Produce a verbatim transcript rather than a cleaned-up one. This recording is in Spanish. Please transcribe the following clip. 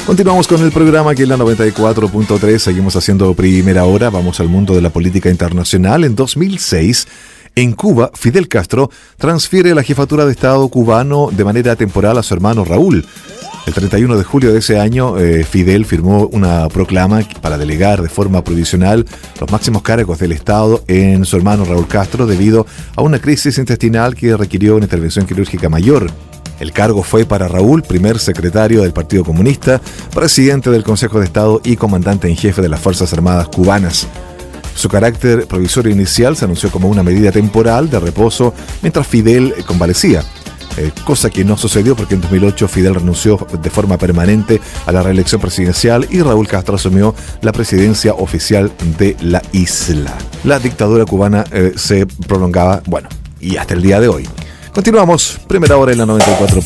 Continuamos con el programa aquí en la noventa y cuatro punto tres. Seguimos haciendo primera hora. Vamos al mundo de la política internacional. En dos mil seis, en Cuba, Fidel Castro transfiere la jefatura de Estado cubano de manera temporal a su hermano Raúl. El treinta y uno de julio de ese año, eh, Fidel firmó una proclama para delegar de forma provisional los máximos cargos del Estado en su hermano Raúl Castro debido a una crisis intestinal que requirió una intervención quirúrgica mayor. El cargo fue para Raúl, primer secretario del Partido Comunista, presidente del Consejo de Estado y comandante en jefe de las Fuerzas Armadas cubanas. Su carácter provisorio inicial se anunció como una medida temporal de reposo mientras Fidel convalecía. Eh, cosa que no sucedió porque en dos mil ocho Fidel renunció de forma permanente a la reelección presidencial y Raúl Castro asumió la presidencia oficial de la isla. La dictadura cubana eh, se prolongaba, bueno, y hasta el día de hoy. Continuamos, primera hora en la noventa y cuatro